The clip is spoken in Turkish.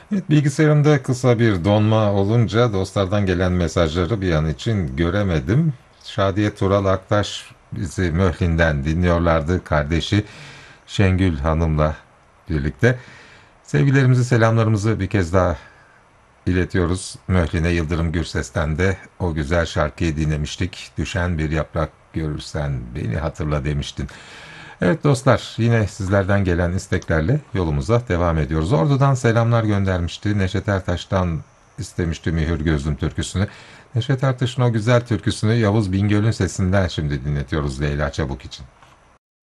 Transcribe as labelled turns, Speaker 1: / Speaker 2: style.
Speaker 1: Evet, bilgisayarımda kısa bir donma olunca dostlardan gelen mesajları bir an için göremedim. Şadiye Tural Aktaş bizi Möhlin'den dinliyorlardı. Kardeşi Şengül Hanım'la birlikte. Sevgilerimizi, selamlarımızı bir kez daha iletiyoruz. Möhlin'e Yıldırım Gürses'ten de o güzel şarkıyı dinlemiştik. Düşen bir yaprak görürsen beni hatırla demiştin. Evet dostlar, yine sizlerden gelen isteklerle yolumuza devam ediyoruz. Ordu'dan selamlar göndermişti. Neşet Ertaş'tan istemişti Mühür Gözlüm türküsünü. Neşet Ertaş'ın o güzel türküsünü Yavuz Bingöl'ün sesinden şimdi dinletiyoruz Leyla Çabuk için.